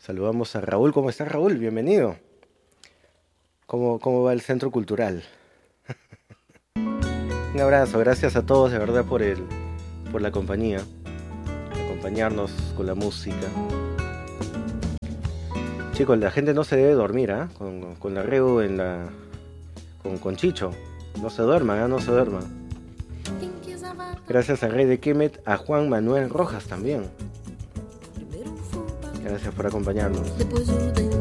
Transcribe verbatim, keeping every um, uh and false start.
Saludamos a Raúl. ¿Cómo estás, Raúl? Bienvenido. ¿Cómo, cómo va el Centro Cultural? Un abrazo, gracias a todos de verdad por el, por la compañía, acompañarnos con la música. Chicos, la gente no se debe dormir, ¿ah? ¿eh? Con, con la Reu en la, con, con Chicho. No se duerman, ¿eh? No se duerman. Gracias a Rey de Kemet, a Juan Manuel Rojas también. Gracias por acompañarnos.